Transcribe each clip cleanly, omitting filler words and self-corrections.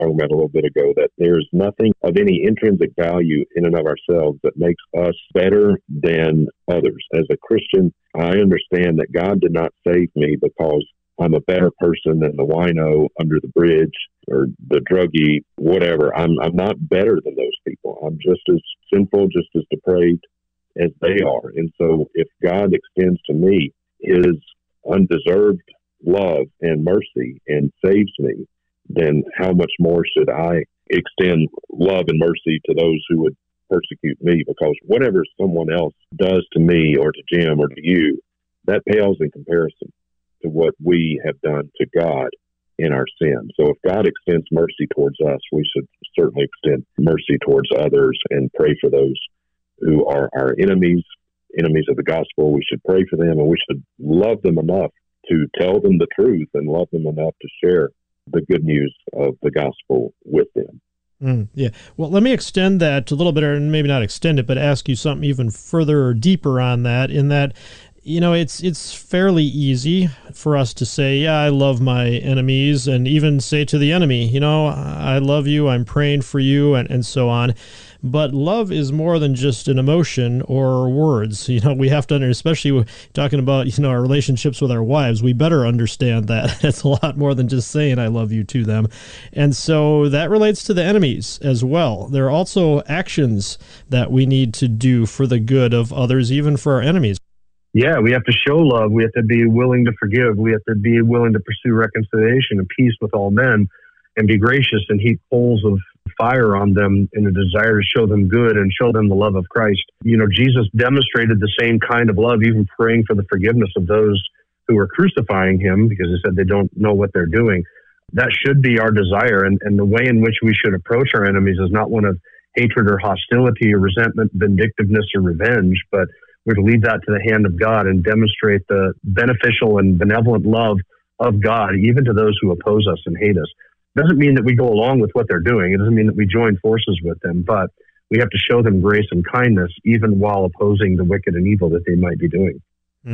talking about a little bit ago, that there's nothing of any intrinsic value in and of ourselves that makes us better than others. As a Christian, I understand that God did not save me because I'm a better person than the wino under the bridge or the druggie, whatever. I'm not better than those people. I'm just as sinful, just as depraved as they are. And so if God extends to me his undeserved love and mercy and saves me, then how much more should I extend love and mercy to those who would persecute me? Because whatever someone else does to me or to Jim or to you, that pales in comparison to what we have done to God in our sin. So if God extends mercy towards us, we should certainly extend mercy towards others and pray for those who are our enemies of the gospel. We should pray for them, and we should love them enough to tell them the truth and love them enough to share the good news of the gospel with them. Yeah. Well, let me extend that a little bit, or maybe not extend it, but ask you something even further or deeper on that, in that, it's fairly easy for us to say, yeah, I love my enemies, and even say to the enemy, I love you, I'm praying for you, and so on. But love is more than just an emotion or words. We have to understand, especially talking about, our relationships with our wives, we better understand that it's a lot more than just saying I love you to them. And so that relates to the enemies as well. There are also actions that we need to do for the good of others, even for our enemies. Yeah, we have to show love. We have to be willing to forgive. We have to be willing to pursue reconciliation and peace with all men, and be gracious and heap coals of fire on them in a desire to show them good and show them the love of Christ. Jesus demonstrated the same kind of love, even praying for the forgiveness of those who were crucifying him, because he said they don't know what they're doing. That should be our desire. And the way in which we should approach our enemies is not one of hatred or hostility or resentment, vindictiveness or revenge, but we're to leave that to the hand of God and demonstrate the beneficial and benevolent love of God, even to those who oppose us and hate us. Doesn't mean that we go along with what they're doing. It doesn't mean that we join forces with them, but we have to show them grace and kindness, even while opposing the wicked and evil that they might be doing.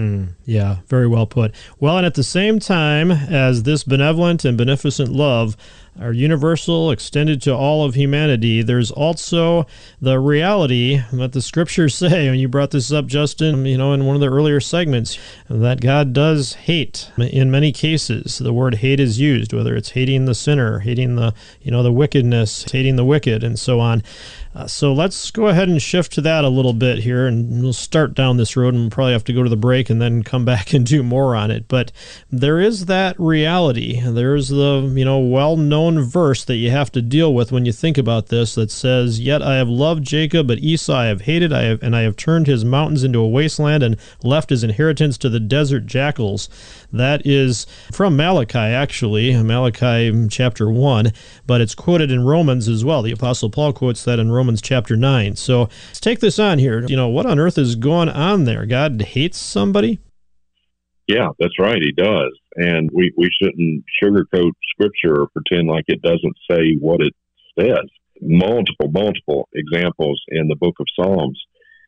Yeah, very well put. Well, and at the same time as this benevolent and beneficent love are universal, extended to all of humanity, there's also the reality that the scriptures say, and you brought this up, Justin, in one of the earlier segments, that God does hate. In many cases, the word hate is used, whether it's hating the sinner, hating the wickedness, hating the wicked, and so on. So let's go ahead and shift to that a little bit here, and we'll start down this road, and we'll probably have to go to the break and then come back and do more on it. But there is that reality. There's the, well-known verse that you have to deal with when you think about this that says, "Yet I have loved Jacob, but Esau I have hated, and I have turned his mountains into a wasteland and left his inheritance to the desert jackals." That is from Malachi, actually, Malachi chapter 1, but it's quoted in Romans as well. The Apostle Paul quotes that in Romans chapter 9. So let's take this on here. What on earth is going on there? God hates somebody? Yeah, that's right. He does. And we shouldn't sugarcoat scripture or pretend like it doesn't say what it says. Multiple examples in the book of Psalms.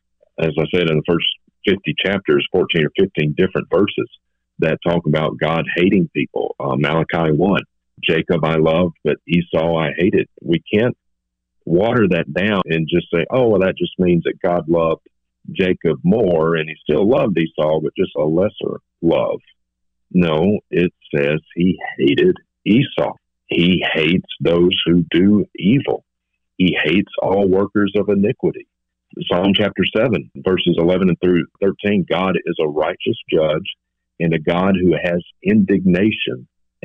As I said, in the first 50 chapters, 14 or 15 different verses that talk about God hating people. Malachi 1, Jacob I loved, but Esau I hated. We can't water that down and just say, oh, well, that just means that God loved Jacob more and he still loved Esau, but just a lesser love. No, it says he hated Esau. He hates those who do evil. He hates all workers of iniquity. Psalm chapter 7, verses 11 through 13, God is a righteous judge and a God who has indignation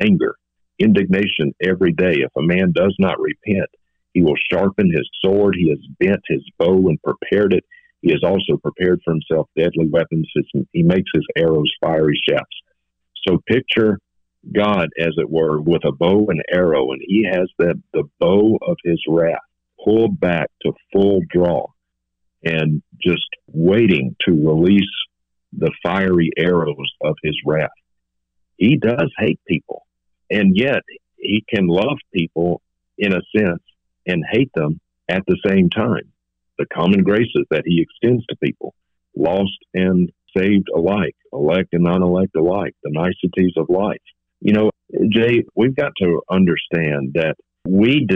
every day. If a man does not repent, he will sharpen his sword. He has bent his bow and prepared it. He has also prepared for himself deadly weapons. He makes his arrows fiery shafts. So picture God, as it were, with a bow and arrow, and he has the bow of his wrath pulled back to full draw and just waiting to release the fiery arrows of his wrath. He does hate people, and yet he can love people in a sense and hate them at the same time. The common graces that he extends to people, lost and saved alike, elect and non-elect alike, the niceties of life. Jay, we've got to understand that we